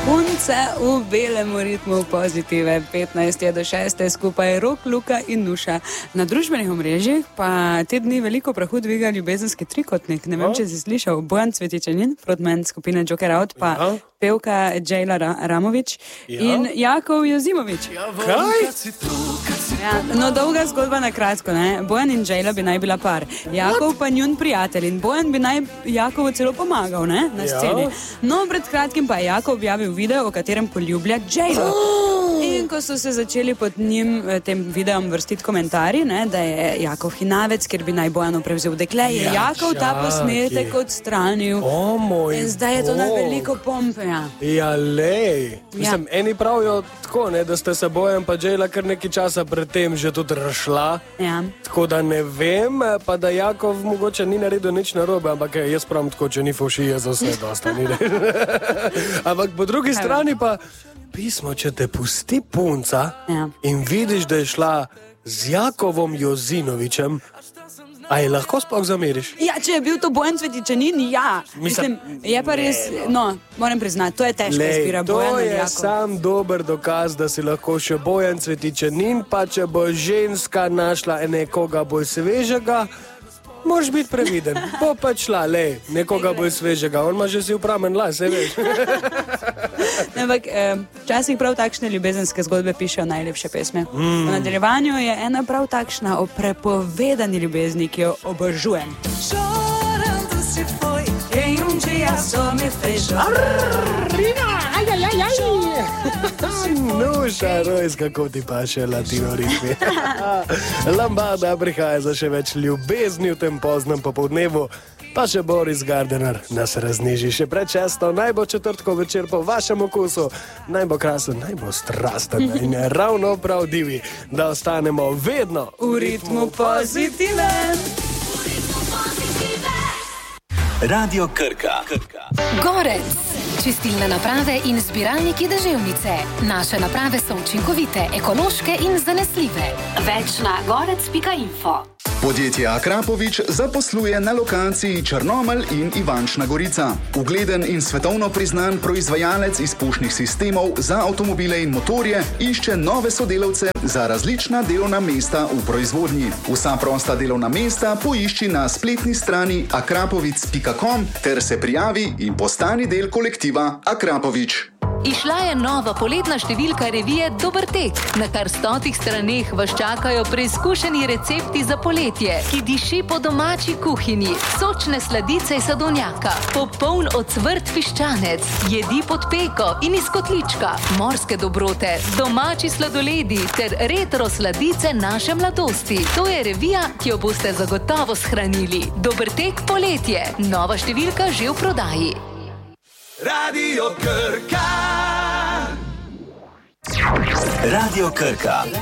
Punce v belem ritmu Pozitive. 15 je do 6, skupaj Rok, Luka in Nuša. Na družbenih omrežjih pa te dni veliko prahu dviga ljubezenski trikotnik. Ne vem, če si slišal. Bojan Cvetičanin, frontman skupine Joker Out, pa pevka Džejla Ramovič in Jakov Jozimovič. Kaj? Ja, no, dolga zgodba na kratko, ne? Bojan in Džejla bi naj bila par. Jakov pa njun prijatelj in Bojan bi naj Jakovu celo pomagal, ne? Na sceni. No, pred kratkim pa je Jakov objavil video, v katerem poljublja Džejlo. In ko so se začeli pod njim tem videom vrstiti komentarji, ne, da je Jakov hinavec, ker bi naj Bojanu prevzel dekle, je Jakov ta posnetek odstranil. In zdaj je to na veliko pompe. Ja, lej. Mislim, eni pravijo tako, ne, da ste se Bojan pa Džejla kar nekaj časa predtem že tudi rašla. Ja. Tako da ne vem, pa da Jakov mogoče ni naredil nič narobe, ampak jaz pravim tako, če ni fovšije za vse dosta. Ampak po drugi strani pa pismo, če te pusti punca in vidiš, da je šla z Jakovom Jozinovičem, a je lahko sploh zameriš? Ja, če je bil to Bojan Cvetičanin, ja. Mislim, je pa res, no, moram priznati, to je težka izbira Bojan in Jakov. To je sam dober dokaz, da si lahko še Bojan Cvetičanin, pa če bo ženska našla nekoga bolj svežega, moraš biti previden. Bo pa šla, lej, nekoga bolj svežega, on ima že si upramen las, veš. Ampak včasih prav takšne ljubezenske zgodbe pišejo najlepše pesme. V nadaljevanju je ena prav takšna o prepovedani ljubezni, ki jo obožujem. Nuša, Rojs, kako ti pa še latino ritmi. Lambada prihaja za še več ljubezni v tem poznem popoldnevu. Pa še Boris Gardener nas razniži še pred 6. Naj bo četrtko večer po vašem okusu. Naj bo krasen, naj bo strasten in ravno prav divi, da ostanemo vedno v ritmu Pozitive. Radio Krka. Gorec. Čistilne naprave in zbiralniki deževnice. Naše naprave so učinkovite, ekološke in zanesljive. Več na gorec.info. Podjetje Akrapovič zaposluje na lokaciji Črnomelj in Ivančna Gorica. Ugleden in svetovno priznan proizvajalec izpušnih sistemov za avtomobile in motorje išče nove sodelavce za različna delovna mesta v proizvodnji. Vsa prosta delovna mesta poišči na spletni strani akrapovic.com ter se prijavi in postani del kolektiva Akrapovič. Išla je nova poletna številka revije Dober tek. Na kar 100 straneh vas čakajo preizkušeni recepti za poletje, ki diši po domači kuhinji, sočne sladice iz sadovnjaka, popoln ocvrt piščanec, jedi pod peko in iz kotlička, morske dobrote, domači sladoledi ter retro sladice naše mladosti. To je revija, ki jo boste zagotovo shranili. Dober tek poletje. Nova številka že v prodaji. Radio Krka. Radio Krka.